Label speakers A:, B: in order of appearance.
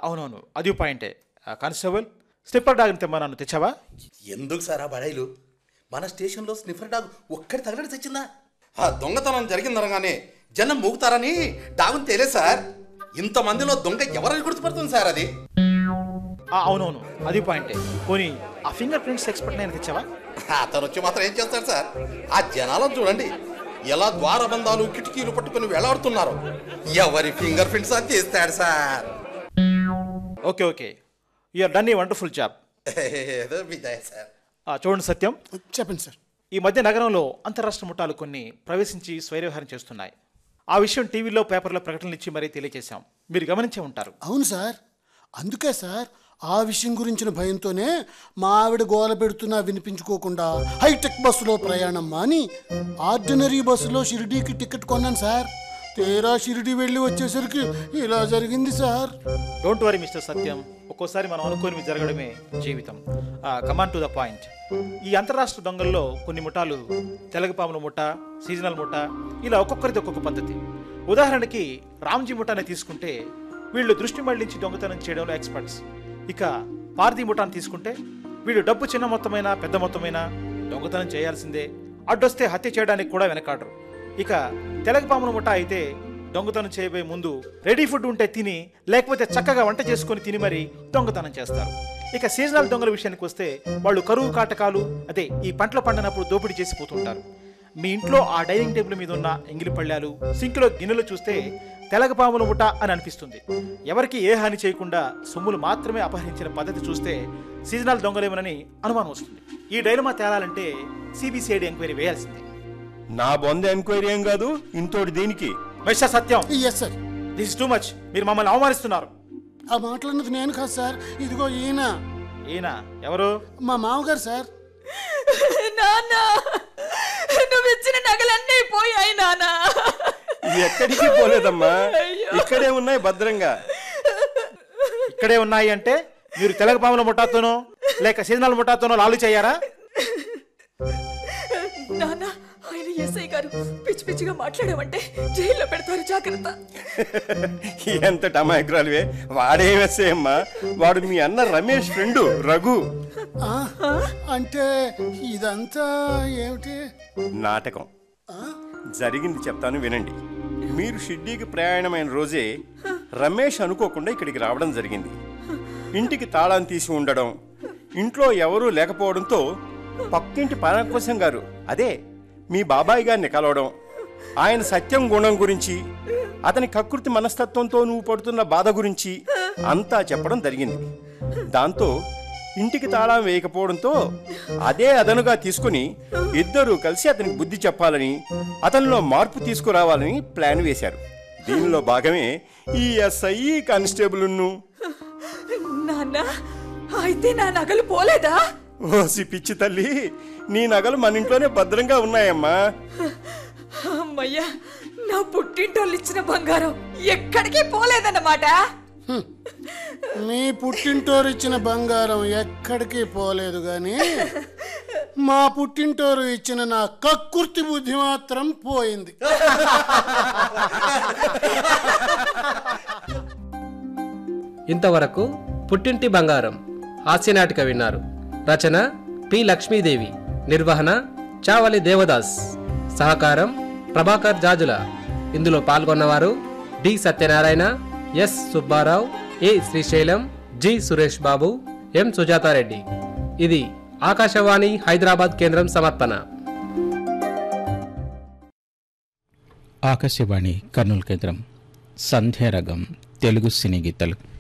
A: అవునవును, అది పాయింటే. కానిస్టేబుల్, స్నిఫర్ డాగ్ని తెమ్మన్నాను, తెచ్చావా?
B: ఎందుకు సార్ ఆ బడాయిలు? మన స్టేషన్లో స్నిఫర్ డాగ్ ఒక్కడి తగలడి తెచ్చిందా? ఆ దొంగతనం జరిగిందనగానే జనం మూగుతారని డాగుని తేలే సార్. ఇంతమందిలో దొంగ ఎవరని గుర్తుపడుతుంది సార్ అది?
A: అవునవును, అది పాయింటే. పోనీ ఆ ఫింగర్ ప్రింట్స్ ఎక్స్పర్ట్ నేను తెచ్చావా?
B: అతను వచ్చి మాత్రం ఏం చేస్తాడు సార్? ఆ జనాలను చూడండి, ఎలా ద్వారబంధాలు కిటికీలు పట్టుకుని వేలాడుతున్నారు. ఎవరి ఫింగర్ ప్రింట్స్ అని తీస్తాడు sir.
A: Okay okay, you're done a wonderful job.
B: ఏదో విజయ్ సార్.
A: చూడండి సత్యం,
C: చెప్పండి సార్.
A: ఈ మధ్య నగరంలో అంతరాష్ట్ర ముఠాలు కొన్ని ప్రవేశించి స్వైరవ్యవహారం చేస్తున్నాయి. ఆ విషయం టీవీలో, పేపర్లో ప్రకటనలు ఇచ్చి మరీ తెలియజేశాం. మీరు గమనించే ఉంటారు.
C: అవును సార్, అందుకే సార్ ఆ విషయం గురించిన భయంతోనే మా ఆవిడ గోల పెడుతున్నా వినిపించుకోకుండా హైటెక్ బస్సులో ప్రయాణం మాని ఆర్డినరీ బస్సులో షిరిడీకి టికెట్ కొన్నాను సార్. తీరా షిరిడీ వెళ్ళి వచ్చేసరికి ఇలా జరిగింది సార్.
A: డోంట్ వరీ మిస్టర్ సత్యం, ఒక్కోసారి మనం అనుకోనివి జరగడమే జీవితం. Come on to the point. ఈ అంతరాష్ట్ర దొంగల్లో కొన్ని ముఠాలు తెలగపాముల ముఠ, సీజనల్ ముఠ, ఇలా ఒక్కొక్కరిది ఒక్కొక్క పద్ధతి. ఉదాహరణకి రామ్జీ ముఠాని తీసుకుంటే వీళ్ళు దృష్టి మళ్లించి దొంగతనం చేయడంలో ఎక్స్పర్ట్స్. ఇక పార్దీ ముఠాని తీసుకుంటే వీళ్ళు డబ్బు చిన్న మొత్తమైనా పెద్ద మొత్తమైనా దొంగతనం చేయాల్సిందే, అడ్డొస్తే హత్య చేయడానికి కూడా వెనకాడరు. ఇక తెలగపాముల ముఠ అయితే దొంగతనం చేయబోయే ముందు రెడీ ఫుడ్ ఉంటే తిని, లేకపోతే చక్కగా వంట చేసుకొని తిని మరీ దొంగతనం చేస్తారు. ఇక సీజనల్ దొంగల విషయానికి వస్తే వాళ్ళు కరువు కాటకాలు, అదే ఈ పంటలు పండినప్పుడు దోపిడీ చేసిపోతుంటారు. మీ ఇంట్లో ఆ డైనింగ్ టేబుల్ మీద ఉన్న ఎంగిలి పళ్ళాలు, సింకులో గిన్నెలు చూస్తే తెలగపాముల ముఠ అని అనిపిస్తుంది. ఎవరికి ఏ హాని చేయకుండా సొమ్ములు మాత్రమే అపహరించిన పద్ధతి చూస్తే సీజనల్ దొంగలేమోనని అనుమానం వస్తుంది. ఈ డైలమా తేలాలంటే సిబిసిఐడి ఎంక్వైరీ వేయాల్సిందే.
D: నా బొంద ఎంక్వైరీ ఏం కాదు, ఇంతోటి దీనికి.
A: Mister Satyam,
C: yes sir.
A: This is too much. మీరు మమ్మల్ని అవమానిస్తున్నారు.
C: ఆ మాటలన్నది నేను కాదు సార్, ఇదిగో ఈయన.
A: ఈయన ఎవరు?
C: మా మామగారు సార్.
E: నాన్న, నువ్వు ఇచ్చిన నగలన్నీ పోయాయి నాన్న.
D: ఎక్కడికి పోలేదమ్మా, ఇక్కడే ఉన్నాయి భద్రంగా.
A: ఇక్కడే ఉన్నాయి అంటే మీరు తెలగపాముల ముఠాతోనో లేక సీజనల్ ముఠాతోనో లాలు చేయారా?
E: నాన్న, ఆయన ఎస్ఐ గారు పిచ్చి పిచ్చిగా మాట్లాడామంటే జైల్లో పెడతారు, జాగ్రత్త.
D: ఎంత టమాయికురాలువే, వాడేమేసేమ్మా, వాడు మీ అన్న రమేష్ ఫ్రెండు రఘు.
C: అంటే ఇదంతా ఏమిటి?
D: నాటకం. జరిగింది చెప్తాను వినండి. మీరు షిర్డీకి ప్రయాణమైన రోజే రమేష్ అనుకోకుండా ఇక్కడికి రావడం జరిగింది. ఇంటికి తాళం తీసి ఉండడం, ఇంట్లో ఎవరూ లేకపోవడంతో పక్కింటి పరాంకుశం గారు, అదే మీ బాబాయ్ గారిని కలవడం, ఆయన సత్యం గుణం గురించి, అతని కకృతి మనస్తత్వంతో నువ్వు పడుతున్న బాధ గురించి అంతా చెప్పడం జరిగింది. దాంతో ఇంటికి తాళం వేయకపోవడంతో అదే అదనుగా తీసుకుని ఇద్దరూ కలిసి అతనికి బుద్ధి చెప్పాలని, అతనిలో మార్పు తీసుకురావాలని ప్లాన్ వేశారు. దీనిలో భాగమే ఈ ఎస్ఐ కానిస్టేబుల్.
E: నాన్న, అయితే నా నగలు పోలేదా?
D: ఓసి పిచ్చి తల్లి, నీ నగలు మన ఇంట్లోనే భద్రంగా ఉన్నాయమ్మా.
E: అమ్మయ్యా, నా పుట్టింటోళ్ళు ఇచ్చిన బంగారం ఎక్కడికి పోలేదన్నమాట.
C: మీ పుట్టింటోరు ఇచ్చిన బంగారం ఎక్కడికి పోలేదు గాని మా పుట్టింటోరు ఇచ్చిన నా కక్కుర్తి బుద్ధి మాత్రం పోయింది.
F: ఇంతవరకు పుట్టింటి బంగారం హాస్యనాటిక విన్నారు. రచన పి లక్ష్మీదేవి, నిర్వహణ చావలి దేవదాస్, సహకారం ప్రభాకర్ జాజుల. ఇందులో పాల్గొన్నవారు డి సత్యనారాయణ, ఎస్ సుబ్బారావు, ఏ శ్రీశైలం, జి సురేష్ బాబు, ఎం సుజాతారెడ్డి. ఇది ఆకాశవాణి హైదరాబాద్ కేంద్రం సమర్పణ.
G: ఆకాశవాణి కర్నూలు కేంద్రం. సంధ్యారగం తెలుగు సినీ గీతాలు.